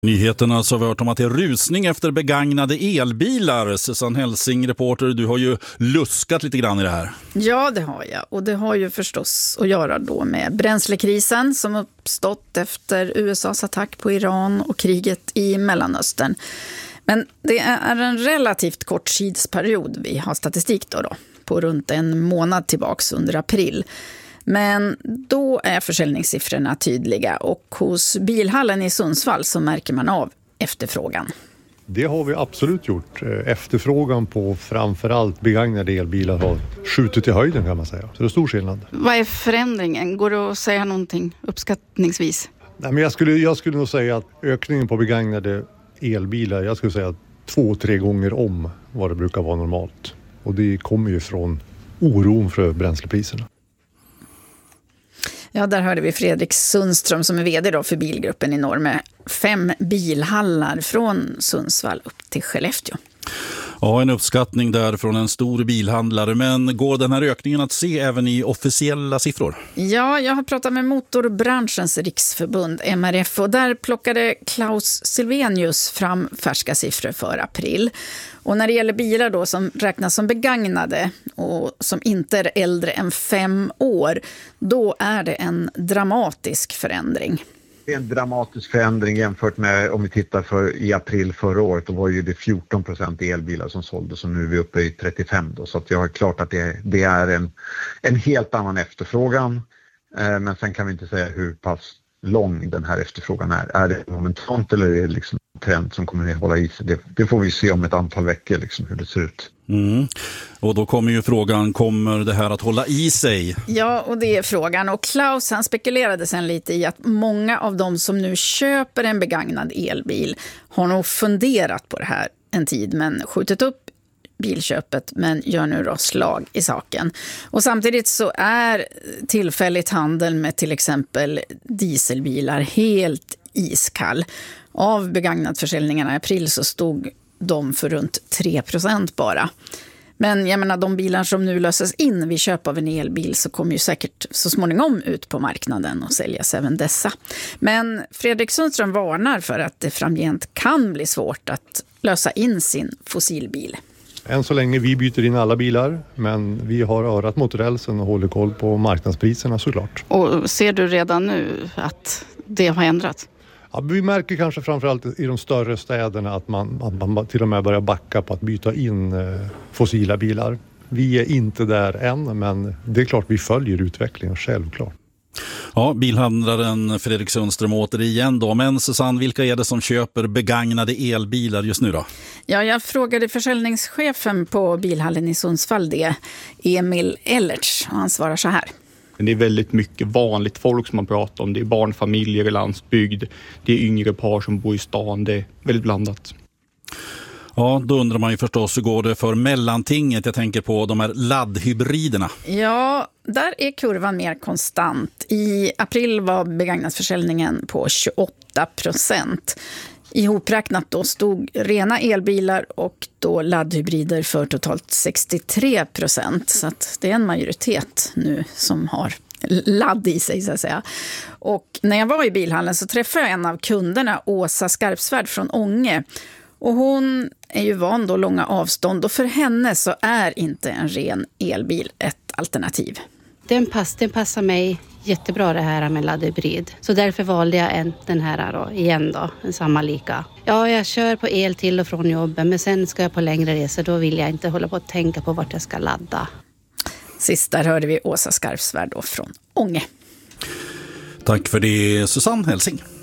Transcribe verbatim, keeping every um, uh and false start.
Nyheterna så har vi hört om att det är rusning efter begagnade elbilar. Susanne Helsing, reporter, du har ju luskat lite grann i det här. Ja, det har jag. Och det har ju förstås att göra då med bränslekrisen som uppstått efter U S A:s attack på Iran och kriget i Mellanöstern. Men det är en relativt kort tidsperiod vi har statistik då, då på runt en månad tillbaks under april. Men då är försäljningssiffrorna tydliga och hos bilhallen i Sundsvall så märker man av efterfrågan. Det har vi absolut gjort. Efterfrågan på framförallt begagnade elbilar har skjutit i höjden kan man säga. Så det är stor skillnad. Vad är förändringen? Går det att säga någonting uppskattningsvis? Nej, men jag, skulle, jag skulle nog säga att ökningen på begagnade elbilar, jag skulle säga två, tre gånger om vad det brukar vara normalt. Och det kommer ju från oron för bränslepriserna. Ja, där hörde vi Fredrik Sundström som är vd då för bilgruppen i norr med fem bilhallar från Sundsvall upp till Skellefteå. Ja, en uppskattning där från en stor bilhandlare. Men går den här ökningen att se även i officiella siffror? Ja, jag har pratat med Motorbranschens riksförbund M R F och där plockade Klaus Silvenius fram färska siffror för april. Och när det gäller bilar då som räknas som begagnade och som inte är äldre än fem år, då är det en dramatisk förändring. Det är en dramatisk förändring jämfört med om vi tittar för i april förra året. Då var ju det fjorton procent elbilar som såldes och nu är vi uppe i trettiofem då. Så att jag är klart att det, det är en, en helt annan efterfrågan. Eh, men sen kan vi inte säga hur pass lång den här efterfrågan är. Är det momentant eller är det liksom en trend som kommer att hålla i sig? Det, det får vi se om ett antal veckor liksom, hur det ser ut. Mm. Och då kommer ju frågan, kommer det här att hålla i sig? Ja, och det är frågan. Och Klaus han spekulerade sen lite i att många av de som nu köper en begagnad elbil har nog funderat på det här en tid men skjutit upp bilköpet men gör nu då slag i saken. Och samtidigt så är tillfälligt handel med till exempel dieselbilar helt iskall. Av begagnadförsäljningarna i april så stod de för runt tre procent bara. Men jag menar, de bilar som nu löses in vid köp av en elbil så kommer ju säkert så småningom ut på marknaden och säljas även dessa. Men Fredrik Sundström varnar för att det framgent kan bli svårt att lösa in sin fossilbil. Än så länge vi byter in alla bilar, men vi har örat mot rälsen och håller koll på marknadspriserna såklart. Och ser du redan nu att det har ändrats? Ja, vi märker kanske framförallt i de större städerna att man, att man till och med börjar backa på att byta in eh, fossila bilar. Vi är inte där än, men det är klart vi följer utvecklingen, självklart. Ja, bilhandlaren Fredrik Sundström återigen då. Men Susanne, vilka är det som köper begagnade elbilar just nu då? Ja, jag frågade försäljningschefen på bilhallen i Sundsvall det, Emil Ellerts, och han svarar så här. Det är väldigt mycket vanligt folk som man pratar om. Det är barnfamiljer i landsbygd. Det är yngre par som bor i stan. Det är väldigt blandat. Ja, då undrar man ju förstås hur går det för mellantinget. Jag tänker på de här laddhybriderna. Ja, där är kurvan mer konstant. I april var begagnatförsäljningen på tjugoåtta procent. Ihopräknat då stod rena elbilar och då laddhybrider för totalt sextiotre procent. Så att det är en majoritet nu som har ladd i sig så att säga. Och när jag var i bilhallen så träffade jag en av kunderna, Åsa Skarpsvärd från Ånge. Och hon är ju van då långa avstånd och för henne så är inte en ren elbil ett alternativ. Den, pass, den passar mig jättebra det här med laddhybrid. Så därför valde jag en, den här då, igen då, en samma lika. Ja, jag kör på el till och från jobbet men sen ska jag på längre resor. Då vill jag inte hålla på att tänka på vart jag ska ladda. Sist där hörde vi Åsa Skarpsvärd då från Ånge. Tack för det, Susanne Helsing.